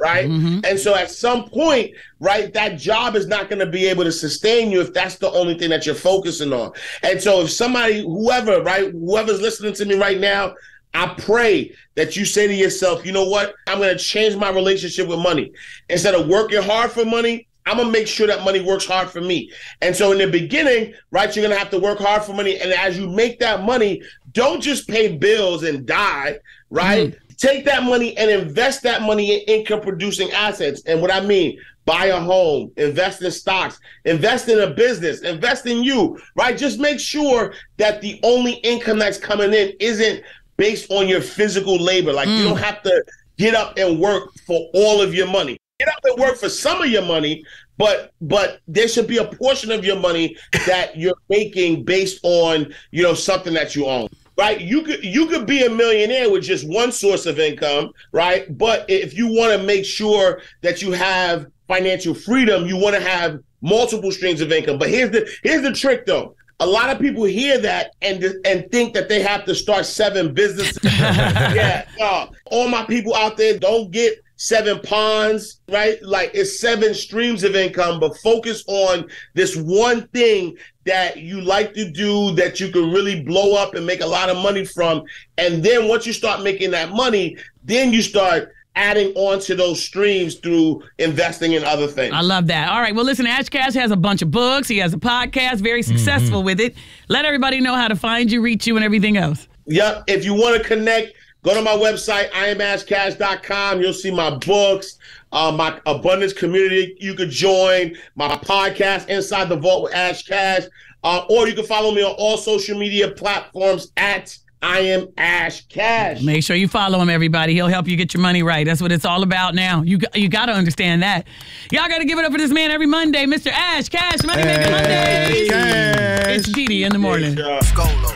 right? And so at some point, right, that job is not going to be able to sustain you if that's the only thing that you're focusing on. And so if somebody, whoever's listening to me right now, I pray that you say to yourself, you know what, I'm going to change my relationship with money. Instead of working hard for money, I'm going to make sure that money works hard for me. And so in the beginning, right, you're going to have to work hard for money. And as you make that money, don't just pay bills and die, right? Take that money and invest that money in income-producing assets. And what I mean, buy a home, invest in stocks, invest in a business, invest in you, right? Just make sure that the only income that's coming in isn't based on your physical labor. Like you don't have to get up and work for all of your money. Get up and work for some of your money, but there should be a portion of your money that you're making based on, you know, something that you own. Right? You could be a millionaire with just one source of income, right? But if you want to make sure that you have financial freedom, you want to have multiple streams of income. But here's the trick though. A lot of people hear that and think that they have to start 7 businesses. All my people out there, don't get 7 ponds, right? Like it's 7 streams of income, but focus on this one thing that you like to do that you can really blow up and make a lot of money from. And then once you start making that money, then you start adding on to those streams through investing in other things. I love that. All right. Well, listen, Ash Cash has a bunch of books. He has a podcast, very successful with it. Let everybody know how to find you, reach you, and everything else. Yep. If you want to connect, go to my website, IamAshCash.com. You'll see my books, my abundance community you could join, my podcast, Inside the Vault with Ash Cash. Or you can follow me on all social media platforms at I am Ash Cash. Make sure you follow him, everybody. He'll help you get your money right. That's what it's all about now. You got to understand that. Y'all got to give it up for this man every Monday, Mr. Ash Cash. Money Making Monday. It's Didi in the morning.